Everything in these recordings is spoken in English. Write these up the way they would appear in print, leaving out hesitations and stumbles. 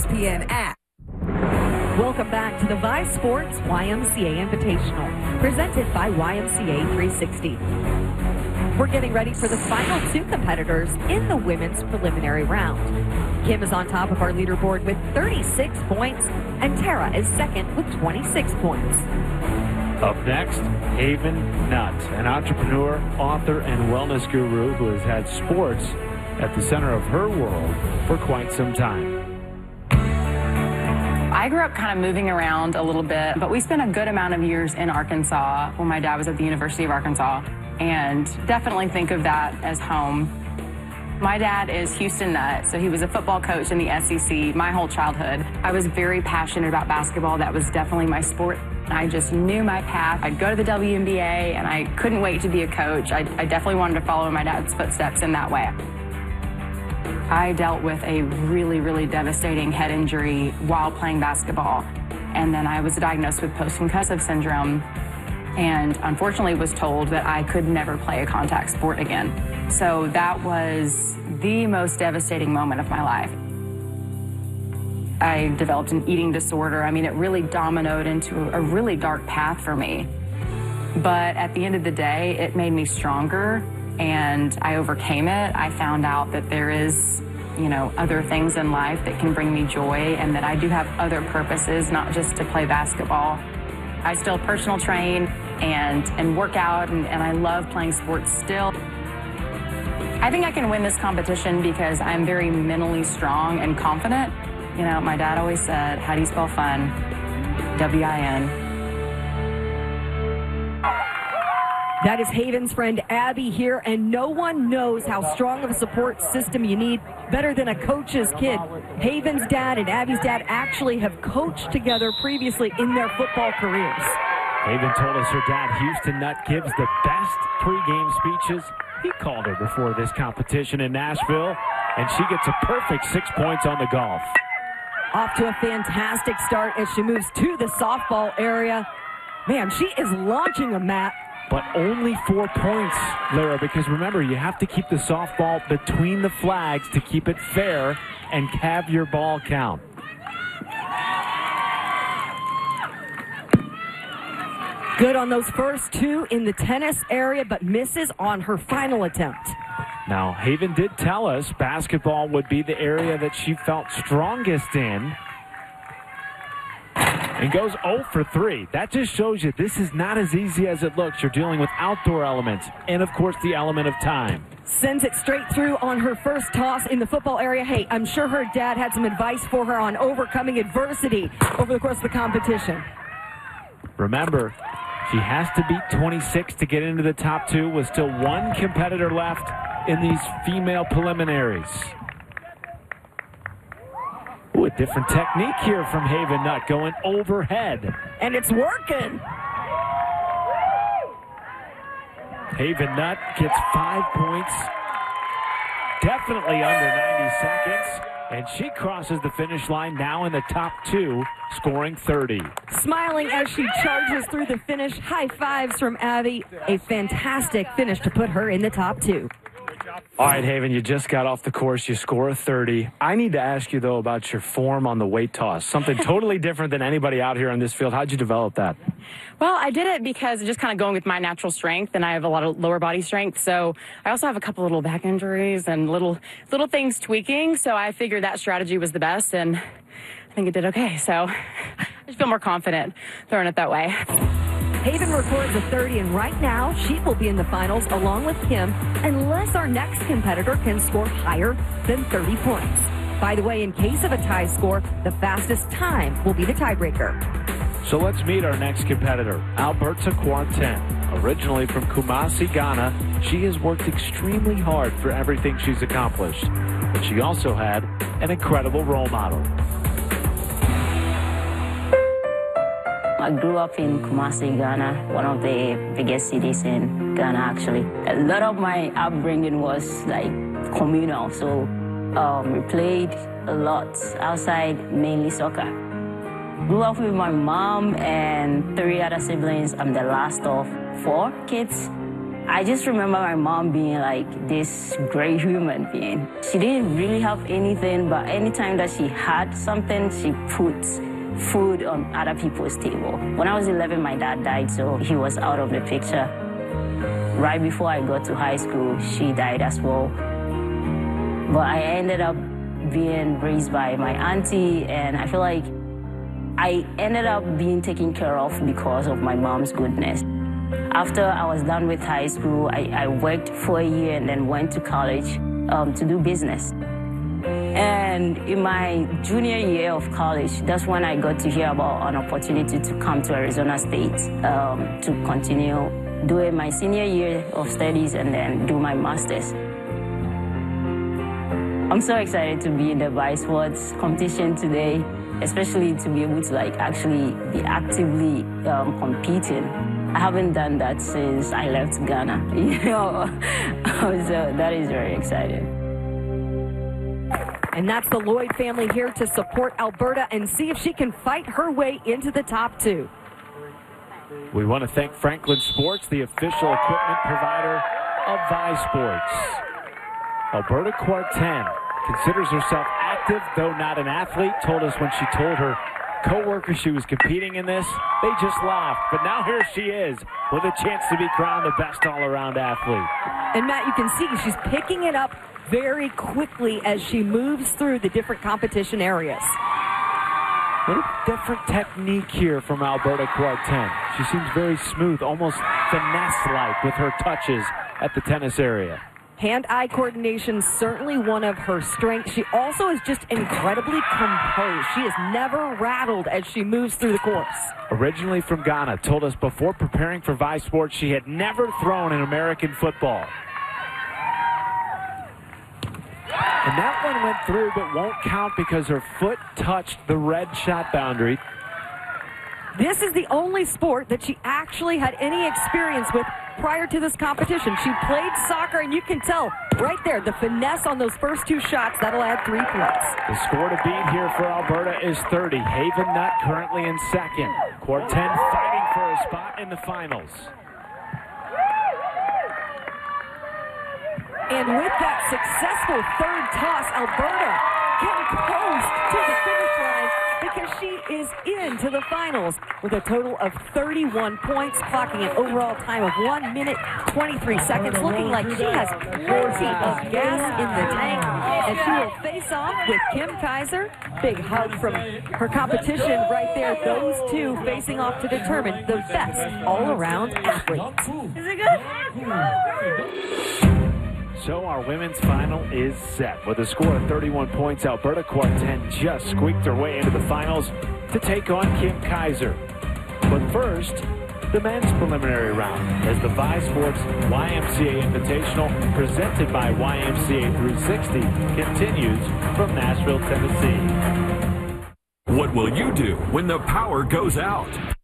ESPN app. Welcome back to the Vice Sports YMCA Invitational, presented by YMCA 360. We're getting ready for the final two competitors in the women's preliminary round. Kim is on top of our leaderboard with 36 points, and Tara is second with 26 points. Up next, Haven Nutt, an entrepreneur, author, and wellness guru who has had sports at the center of her world for quite some time. I grew up kind of moving around a little bit, but we spent a good amount of years in Arkansas when my dad was at the University of Arkansas, and definitely think of that as home. My dad is Houston Nutt, so he was a football coach in the SEC my whole childhood. I was very passionate about basketball. That was definitely my sport. I just knew my path. I'd go to the WNBA, and I couldn't wait to be a coach. I definitely wanted to follow my dad's footsteps in that way. I dealt with a really, really devastating head injury while playing basketball, and then I was diagnosed with post-concussive syndrome, and unfortunately was told that I could never play a contact sport again. So that was the most devastating moment of my life. I developed an eating disorder. I mean, it really dominoed into a really dark path for me. But at the end of the day, it made me stronger, and I overcame it. I found out that there is, other things in life that can bring me joy, and that I do have other purposes, not just to play basketball. I still personal train and work out, and I love playing sports still. I think I can win this competition because I'm very mentally strong and confident. My dad always said, how do you spell fun? W-I-N. That is Haven's friend Abby here, and no one knows how strong of a support system you need better than a coach's kid. Haven's dad and Abby's dad actually have coached together previously in their football careers. Haven told us her dad, Houston Nutt, gives the best pregame speeches. He called her before this competition in Nashville, and she gets a perfect 6 points on the golf. Off to a fantastic start as she moves to the softball area. Man, she is launching a mat. But only 4 points, Lara, because remember, you have to keep the softball between the flags to keep it fair and have your ball count. Good on those first two in the tennis area, but misses on her final attempt. Now, Haven did tell us basketball would be the area that she felt strongest in. And goes 0 for 3. That just shows you this is not as easy as it looks. You're dealing with outdoor elements and, of course, the element of time. Sends it straight through on her first toss in the football area. Hey, I'm sure her dad had some advice for her on overcoming adversity over the course of the competition. Remember, she has to beat 26 to get into the top two with still one competitor left in these female preliminaries. Ooh, a different technique here from Haven Nutt, going overhead. And it's working. Haven Nutt gets 5 points. Definitely under 90 seconds. And she crosses the finish line now in the top two, scoring 30. Smiling as she charges through the finish. High fives from Abby. A fantastic finish to put her in the top two. All right, Haven, you just got off the course. You score a 30. I need to ask you, though, about your form on the weight toss. Something totally different than anybody out here on this field. How'd you develop that? Well, I did it because just kind of going with my natural strength, and I have a lot of lower body strength. So I also have a couple little back injuries and little things tweaking. So I figured that strategy was the best, and I think it did okay. So I just feel more confident throwing it that way. Haven records a 30, and right now she will be in the finals along with Kim unless our next competitor can score higher than 30 points. By the way, in case of a tie score, the fastest time will be the tiebreaker. So let's meet our next competitor, Alberta Kwarteng. Originally from Kumasi, Ghana, she has worked extremely hard for everything she's accomplished. But she also had an incredible role model. I grew up in Kumasi, Ghana, one of the biggest cities in Ghana, actually. A lot of my upbringing was like communal, so we played a lot outside, mainly soccer. Grew up with my mom and 3 other siblings. I'm the last of 4 kids. I just remember my mom being like this great human being. She didn't really have anything, but anytime that she had something, she put food on other people's table. When I was 11, my dad died, so he was out of the picture. Right before I got to high school, she died as well. But I ended up being raised by my auntie, and I feel like I ended up being taken care of because of my mom's goodness. After I was done with high school, I worked for a year and then went to college to do business. And in my junior year of college, that's when I got to hear about an opportunity to come to Arizona State to continue doing my senior year of studies and then do my master's. I'm so excited to be in the Vice Sports competition today, especially to be able to actually be actively competing. I haven't done that since I left Ghana, so that is very exciting. And that's the Lloyd family here to support Alberta and see if she can fight her way into the top 2. We want to thank Franklin Sports, the official equipment provider of Vice Sports. Alberta Quartin considers herself active, though not an athlete, told us when she told her co-worker she was competing in this, they just laughed. But now here she is with a chance to be crowned the best all-around athlete. And Matt, you can see she's picking it up very quickly as she moves through the different competition areas. A little different technique here from Alberta Quartin. She seems very smooth, almost finesse-like with her touches at the tennis area. Hand-eye coordination, certainly one of her strengths. She also is just incredibly composed. She is never rattled as she moves through the course. Originally from Ghana, told us before preparing for Vice Sports she had never thrown in American football. And that one went through but won't count because her foot touched the red shot boundary. This is the only sport that she actually had any experience with prior to this competition. She played soccer, and you can tell right there, the finesse on those first 2 shots, that'll add 3 points. The score to beat here for Alberta is 30. Haven Nutt currently in second. Quartin fighting for a spot in the finals. And with that successful third toss, Alberta can coast to the finish line because she is into the finals with a total of 31 points, clocking an overall time of 1 minute, 23 seconds, looking like she has plenty of gas in the tank. And she will face off with Kim Kaiser. Big hug from her competition right there. Those two facing off to determine the best all-around athlete. Is it good? So our women's final is set. With a score of 31 points, Alberta Quartin just squeaked her way into the finals to take on Kim Kaiser. But first, the men's preliminary round as the Vice Sports YMCA Invitational presented by YMCA 360 continues from Nashville, Tennessee. What will you do when the power goes out?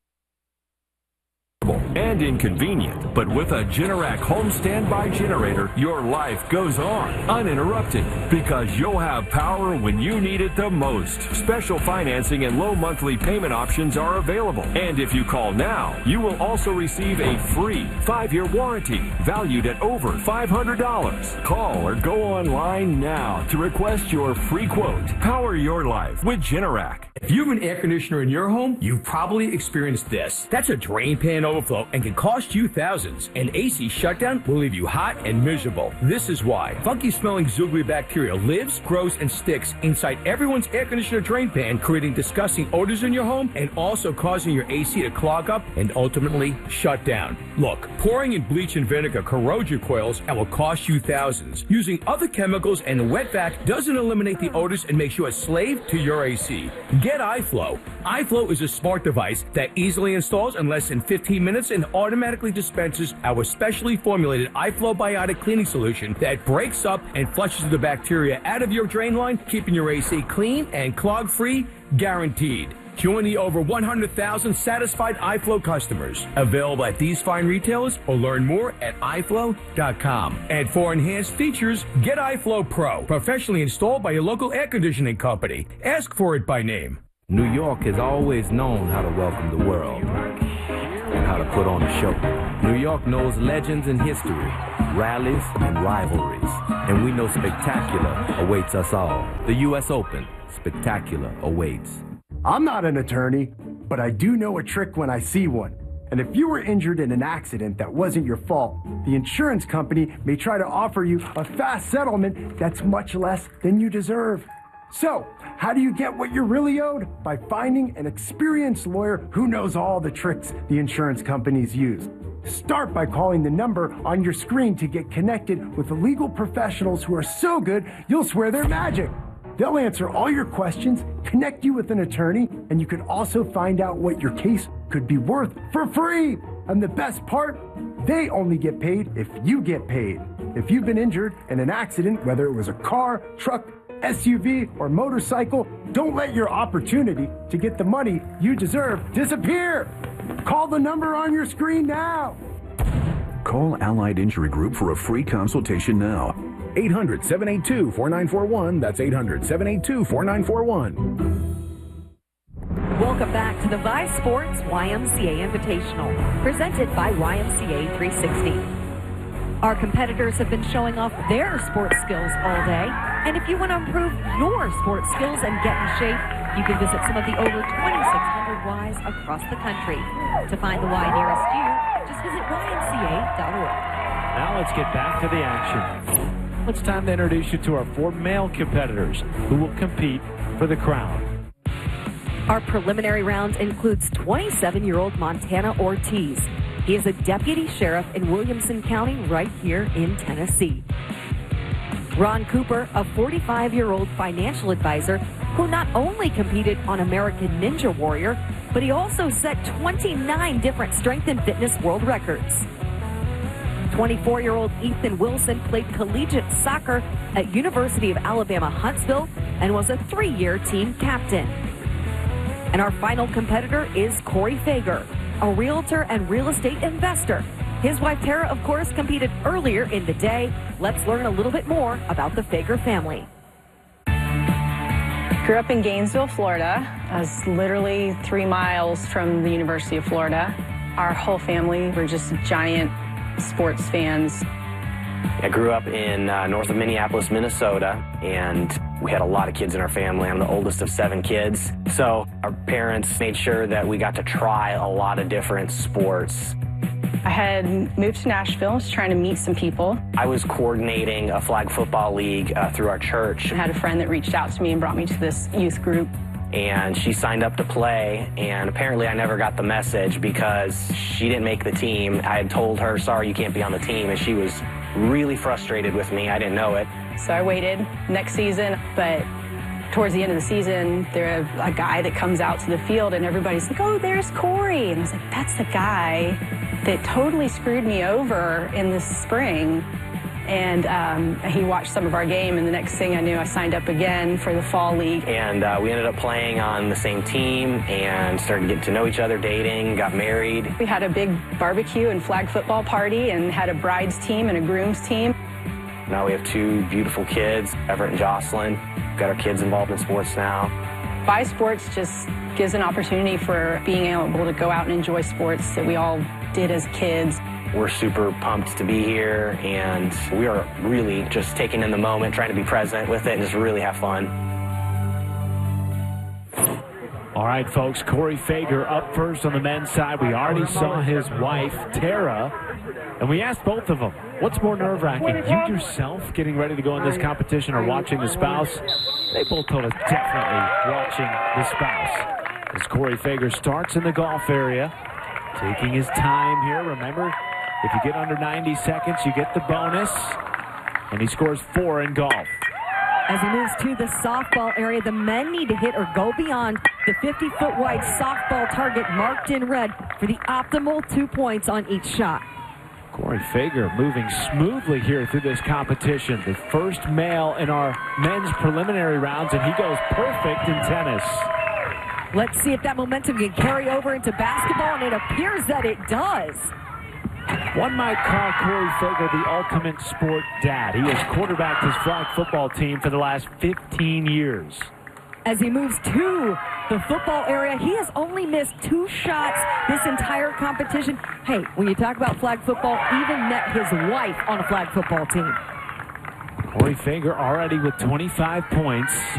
And inconvenient, but with a Generac home standby generator, your life goes on uninterrupted because you'll have power when you need it the most. Special financing and low monthly payment options are available. And if you call now, you will also receive a free 5-year warranty valued at over $500. Call or go online now to request your free quote. Power your life with Generac. If you have an air conditioner in your home, you've probably experienced this. That's a drain pan overflow and can cost you thousands. An AC shutdown will leave you hot and miserable. This is why funky smelling Zooglea bacteria lives, grows, and sticks inside everyone's air conditioner drain pan, creating disgusting odors in your home and also causing your AC to clog up and ultimately shut down. Look, pouring in bleach and vinegar corrodes your coils and will cost you thousands. Using other chemicals and wet vac doesn't eliminate the odors and makes you a slave to your AC. Get iFlow. iFlow is a smart device that easily installs in less than 15 minutes and automatically dispenses our specially formulated iFlow Biotic cleaning solution that breaks up and flushes the bacteria out of your drain line, keeping your AC clean and clog-free, guaranteed. Join the over 100,000 satisfied iFlow customers. Available at these fine retailers or learn more at iFlow.com. And for enhanced features, get iFlow Pro, professionally installed by your local air conditioning company. Ask for it by name. New York has always known how to welcome the world and how to put on a show. New York knows legends and history, rallies and rivalries, and we know spectacular awaits us all. The U.S. Open, spectacular awaits. I'm not an attorney, but I do know a trick when I see one. And if you were injured in an accident that wasn't your fault, the insurance company may try to offer you a fast settlement that's much less than you deserve. So, how do you get what you're really owed? By finding an experienced lawyer who knows all the tricks the insurance companies use. Start by calling the number on your screen to get connected with the legal professionals who are so good you'll swear they're magic. They'll answer all your questions, connect you with an attorney, and you can also find out what your case could be worth for free. And the best part, they only get paid if you get paid. If you've been injured in an accident, whether it was a car, truck, SUV, or motorcycle, don't let your opportunity to get the money you deserve disappear. Call the number on your screen now. Call Allied Injury Group for a free consultation now. 800-782-4941. That's 800-782-4941. Welcome back to the Vice Sports YMCA Invitational, presented by YMCA 360. Our competitors have been showing off their sports skills all day, and if you want to improve your sports skills and get in shape, you can visit some of the over 2,600 Ys across the country. To find the Y nearest you, just visit ymca.org. Now let's get back to the action. It's time to introduce you to our 4 male competitors who will compete for the crown. Our preliminary round includes 27-year-old Montana Ortiz. He is a deputy sheriff in Williamson County right here in Tennessee. Ron Cooper, a 45-year-old financial advisor who not only competed on American Ninja Warrior, but he also set 29 different strength and fitness world records. 24-year-old Ethan Wilson played collegiate soccer at University of Alabama Huntsville and was a 3-year team captain. And our final competitor is Corey Fager, a realtor and real estate investor. His wife Tara, of course, competed earlier in the day. Let's learn a little bit more about the Fager family. Grew up in Gainesville, Florida. I was literally 3 miles from the University of Florida. Our whole family were just giant sports fans. I grew up in north of Minneapolis, Minnesota, and we had a lot of kids in our family. I'm the oldest of 7 kids. So our parents made sure that we got to try a lot of different sports. I had moved to Nashville, was trying to meet some people. I was coordinating a flag football league through our church. I had a friend that reached out to me and brought me to this youth group. And she signed up to play, and apparently I never got the message because she didn't make the team. I had told her, sorry, you can't be on the team, and she was really frustrated with me. I didn't know it. So I waited next season, but towards the end of the season, there's a guy that comes out to the field, and everybody's like, oh, there's Corey. And I was like, that's the guy that totally screwed me over in the spring. And he watched some of our game, and the next thing I knew, I signed up again for the fall league. And we ended up playing on the same team and started getting to know each other, dating, got married. We had a big barbecue and flag football party and had a bride's team and a groom's team. Now we have 2 beautiful kids, Everett and Jocelyn. We've got our kids involved in sports now. Vice Sports just gives an opportunity for being able to go out and enjoy sports that we all did as kids. We're super pumped to be here, and we are really just taking in the moment, trying to be present with it, and just really have fun. All right, folks, Corey Fager up first on the men's side. We already saw his wife, Tara, and we asked both of them, what's more nerve-wracking, you yourself getting ready to go in this competition or watching the spouse? They both told us definitely watching the spouse. As Corey Fager starts in the golf area, taking his time here. Remember, if you get under 90 seconds, you get the bonus. And he scores 4 in golf. As he moves to the softball area, the men need to hit or go beyond the 50-foot wide softball target marked in red for the optimal 2 points on each shot. Corey Fager moving smoothly here through this competition. The first male in our men's preliminary rounds, and he goes perfect in tennis. Let's see if that momentum can carry over into basketball, and it appears that it does. One might call Corey Fager the ultimate sport dad. He has quarterbacked his flag football team for the last 15 years. As he moves to the football area. He has only missed 2 shots this entire competition. Hey, when you talk about flag football, even met his wife on a flag football team. Corey Fager already with 25 points.